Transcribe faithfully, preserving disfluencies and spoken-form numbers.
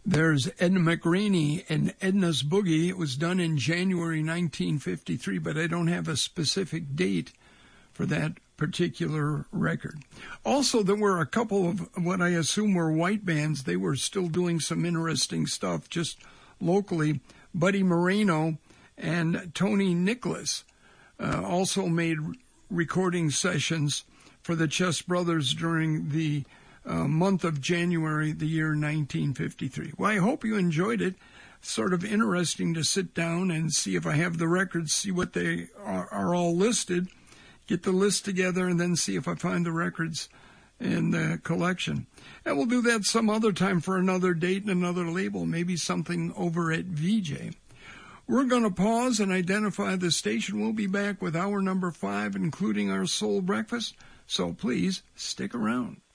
There's Edna McRaney and Edna's Boogie. It was done in January nineteen fifty-three, but I don't have a specific date for that particular record. Also, there were a couple of what I assume were white bands. They were still doing some interesting stuff just locally. Buddy Moreno and Tony Nicholas uh, also made recording sessions for the Chess Brothers during the uh, month of January, the year nineteen fifty-three. Well, I hope you enjoyed it. Sort of interesting to sit down and see if I have the records, see what they are, are all listed, get the list together, and then see if I find the records in the collection. And we'll do that some other time for another date and another label, maybe something over at V J. We're going to pause and identify the station. We'll be back with hour number five, including our Soul Breakfast, so please stick around.